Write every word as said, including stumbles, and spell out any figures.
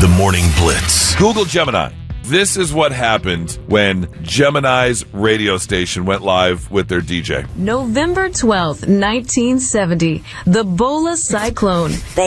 The Morning Blitz. Google Gemini. This is what happened when Gemini's radio station went live with their D J. November twelfth, nineteen seventy, the Bola Cyclone.